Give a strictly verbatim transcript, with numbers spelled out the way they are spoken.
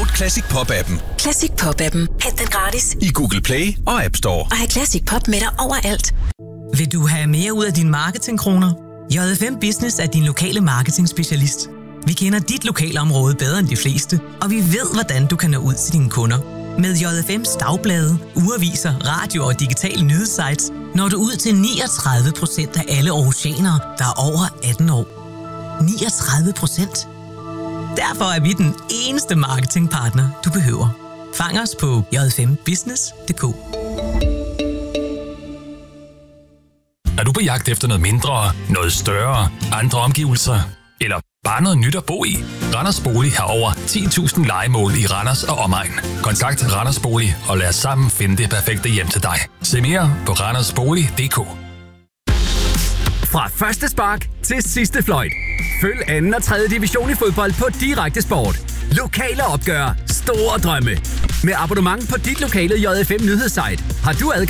Download Classic Pop-appen. Classic Pop-appen. Hent den gratis I Google Play og App Store. Og have Classic Pop med dig overalt. Vil du have mere ud af dine marketingkroner? J F M Business er din lokale marketing-specialist. Vi kender dit lokalområde bedre end de fleste, og vi ved, hvordan du kan nå ud til dine kunder. Med J F M's dagblade, ugeaviser, radio og digitale nyhedssites når du ud til niogtredive procent af alle aarhusianere, der er over atten år. niogtredive procent? Derfor er vi den eneste marketingpartner, du behøver. Fang os på j f m business punktum d k. Er du på jagt efter noget mindre, noget større, andre omgivelser, eller bare noget nyt at bo i? Randers Bolig har over ti tusind lejemål i Randers og omegn. Kontakt Randers Bolig og lad os sammen finde det perfekte hjem til dig. Se mere på randersbolig punktum d k. Fra første spark til sidste fløjt. Følg anden og tredje division i fodbold på Direkte Sport. Lokale opgør, store drømme. Med abonnement på dit lokale J F M nyhedssite har du adgang